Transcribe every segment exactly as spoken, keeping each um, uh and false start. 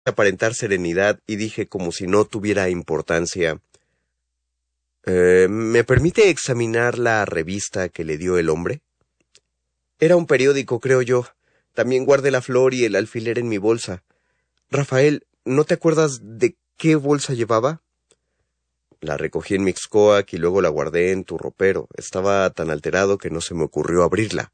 aparentar serenidad y dije como si no tuviera importancia. Eh, ¿Me permite examinar la revista que le dio el hombre? Era un periódico, creo yo. También guardé la flor y el alfiler en mi bolsa. Rafael, ¿no te acuerdas de qué bolsa llevaba? La recogí en Mixcoac y luego la guardé en tu ropero. Estaba tan alterado que no se me ocurrió abrirla.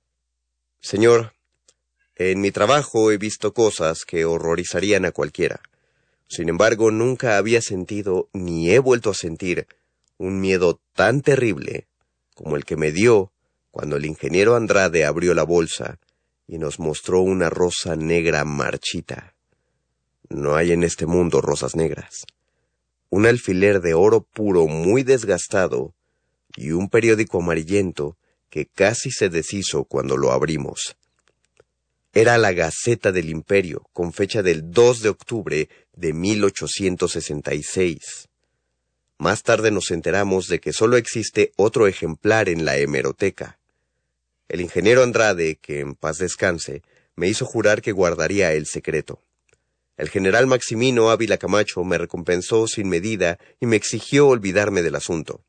Señor, en mi trabajo he visto cosas que horrorizarían a cualquiera. Sin embargo, nunca había sentido, ni he vuelto a sentir, un miedo tan terrible como el que me dio cuando el ingeniero Andrade abrió la bolsa y nos mostró una rosa negra marchita. No hay en este mundo rosas negras. Un alfiler de oro puro muy desgastado y un periódico amarillento que casi se deshizo cuando lo abrimos. Era la Gaceta del Imperio, con fecha del dos de octubre de mil ochocientos sesenta y seis. Más tarde nos enteramos de que solo existe otro ejemplar en la hemeroteca. El ingeniero Andrade, que en paz descanse, me hizo jurar que guardaría el secreto. El general Maximino Ávila Camacho me recompensó sin medida y me exigió olvidarme del asunto.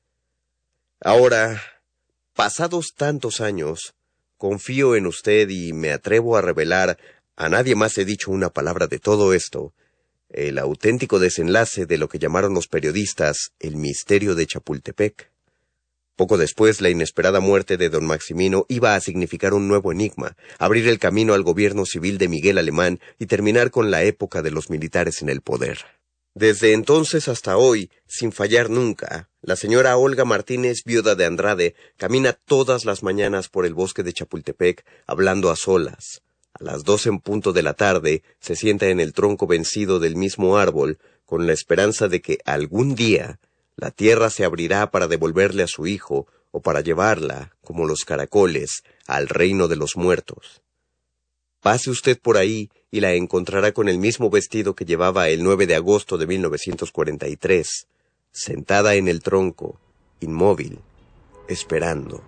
Ahora, pasados tantos años, confío en usted y me atrevo a revelar, a nadie más he dicho una palabra de todo esto, el auténtico desenlace de lo que llamaron los periodistas el misterio de Chapultepec. Poco después, la inesperada muerte de don Maximino iba a significar un nuevo enigma, abrir el camino al gobierno civil de Miguel Alemán y terminar con la época de los militares en el poder. Desde entonces hasta hoy, sin fallar nunca, la señora Olga Martínez, viuda de Andrade, camina todas las mañanas por el bosque de Chapultepec, hablando a solas. A las doce en punto de la tarde, se sienta en el tronco vencido del mismo árbol, con la esperanza de que algún día la tierra se abrirá para devolverle a su hijo, o para llevarla, como los caracoles, al reino de los muertos. Pase usted por ahí y la encontrará con el mismo vestido que llevaba el nueve de agosto de mil novecientos cuarenta y tres, sentada en el tronco, inmóvil, esperando,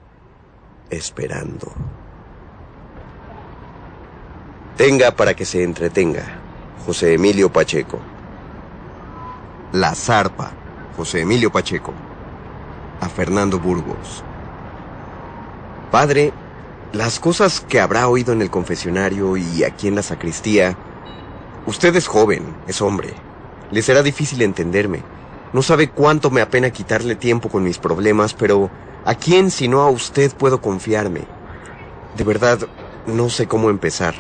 esperando. Tenga para que se entretenga, José Emilio Pacheco. La zarpa, José Emilio Pacheco. A Fernando Burgos. Padre, las cosas que habrá oído en el confesionario y aquí en la sacristía... Usted es joven, es hombre. Le será difícil entenderme. No sabe cuánto me apena quitarle tiempo con mis problemas, pero ¿a quién sino a usted puedo confiarme? De verdad, no sé cómo empezar.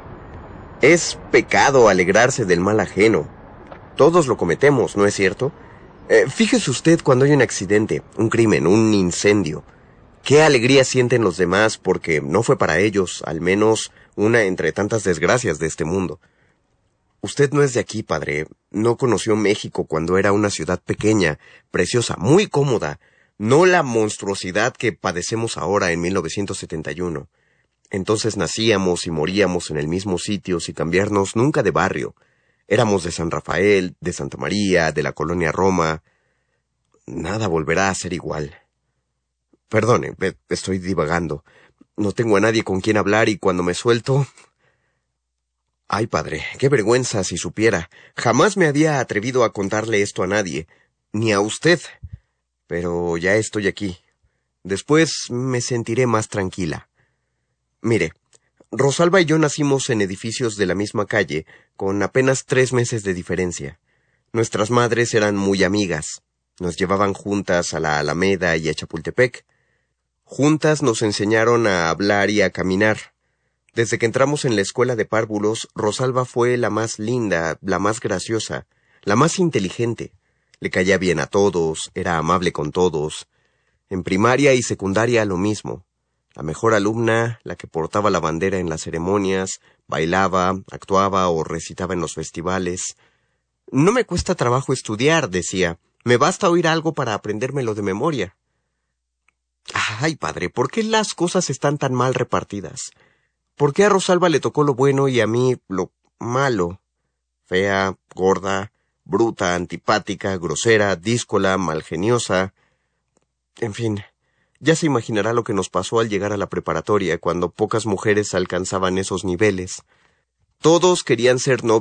Es pecado alegrarse del mal ajeno. Todos lo cometemos, ¿no es cierto? Eh, fíjese usted cuando hay un accidente, un crimen, un incendio. Qué alegría sienten los demás porque no fue para ellos, al menos, una entre tantas desgracias de este mundo. Usted no es de aquí, padre. No conoció México cuando era una ciudad pequeña, preciosa, muy cómoda. No la monstruosidad que padecemos ahora en mil novecientos setenta y uno. Entonces nacíamos y moríamos en el mismo sitio sin cambiarnos nunca de barrio. Éramos de San Rafael, de Santa María, de la colonia Roma. Nada volverá a ser igual. Perdone, estoy divagando. No tengo a nadie con quien hablar y cuando me suelto... Ay, padre, qué vergüenza si supiera. Jamás me había atrevido a contarle esto a nadie, ni a usted. Pero ya estoy aquí. Después me sentiré más tranquila. Mire, Rosalba y yo nacimos en edificios de la misma calle, con apenas tres meses de diferencia. Nuestras madres eran muy amigas. Nos llevaban juntas a la Alameda y a Chapultepec. Juntas nos enseñaron a hablar y a caminar. Desde que entramos en la escuela de párvulos, Rosalba fue la más linda, la más graciosa, la más inteligente. Le caía bien a todos, era amable con todos. En primaria y secundaria lo mismo. La mejor alumna, la que portaba la bandera en las ceremonias, bailaba, actuaba o recitaba en los festivales. No me cuesta trabajo estudiar, decía. Me basta oír algo para aprendérmelo de memoria. Ay, padre, ¿por qué las cosas están tan mal repartidas? ¿Por qué a Rosalba le tocó lo bueno y a mí lo malo? Fea, gorda, bruta, antipática, grosera, díscola, malgeniosa. En fin, ya se imaginará lo que nos pasó al llegar a la preparatoria, cuando pocas mujeres alcanzaban esos niveles. Todos querían ser novios